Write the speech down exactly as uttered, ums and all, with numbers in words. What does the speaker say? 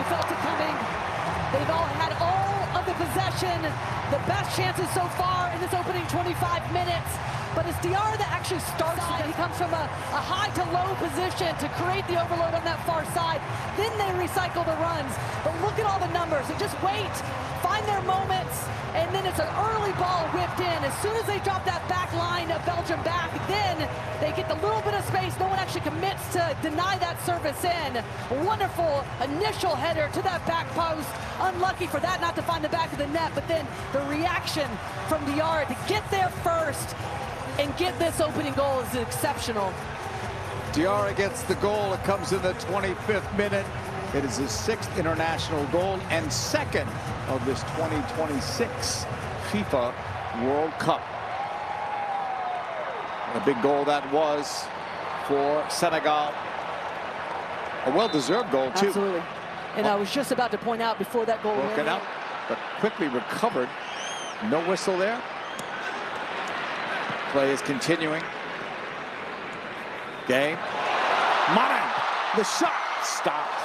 really felt it coming. They've all had all of the possession, the best chances so far in this opening twenty-five minutes. But it's Diarra that actually starts it. He comes from a, a high to low position to create the overload on that far side. Then they recycle the runs. But look at all the numbers. They just wait, find their moments, and then it's an early ball whipped in. As soon as they drop that back line of Belgium back, then they get the little bit of space. No one actually commits to deny that service in. Wonderful initial header to that back post. Unlucky for that not to find the back of the net, but then the reaction from Diarra to get there first and get this opening goal is exceptional. Diarra gets the goal. It comes in the twenty-fifth minute. It is his sixth international goal and second of this twenty twenty-six FIFA World Cup. A big goal that was for Senegal. A well-deserved goal, too. Absolutely. And I was just about to point out before that goal broken out, but quickly recovered. No whistle there. Play is continuing. Game. Mane, the shot stopped.